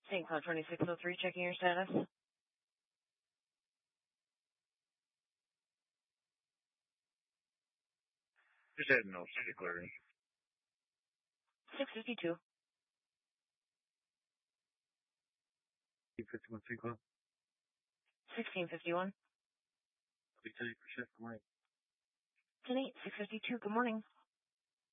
St. Cloud 2603, checking your status. Just had no particular. 652. 51 St. Cloud. 1651. I'll be 10 for shift. Good morning. 10-8, 652, good morning.